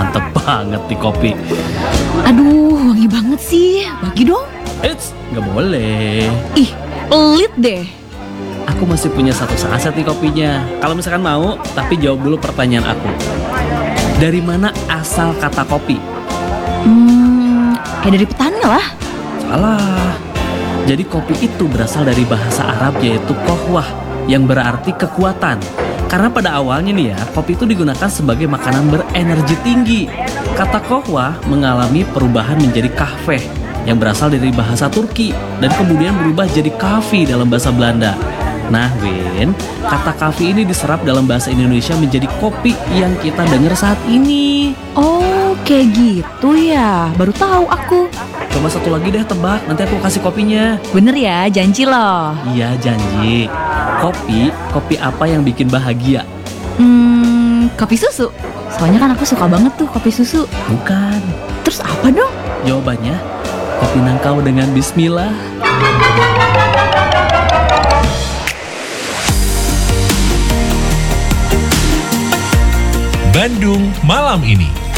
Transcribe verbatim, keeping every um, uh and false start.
mantep banget nih kopi. Aduh, wangi banget sih. Bagi dong. Eits, nggak boleh. Ih, pelit deh. Aku masih punya satu saset nih kopinya. Kalau misalkan mau, tapi jawab dulu pertanyaan aku. Dari mana asal kata kopi? Hmm, kayak dari petani lah. Salah. Jadi kopi itu berasal dari bahasa Arab yaitu kohwah yang berarti kekuatan. Karena pada awalnya nih ya, kopi itu digunakan sebagai makanan berenergi tinggi. Kata kohwah mengalami perubahan menjadi kahveh yang berasal dari bahasa Turki dan kemudian berubah jadi kafi dalam bahasa Belanda. Nah Win, kata kafi ini diserap dalam bahasa Indonesia menjadi kopi yang kita dengar saat ini. Oh, kayak gitu ya. Baru tahu aku. Coba satu lagi deh tebak, nanti aku kasih kopinya. Bener ya, janji loh. Iya janji. Kopi, kopi apa yang bikin bahagia? Hmm, kopi susu. Soalnya kan aku suka banget tuh kopi susu. Bukan. Terus apa dong? Jawabannya, kopi nangkau dengan bismillah. Bandung Malam Ini.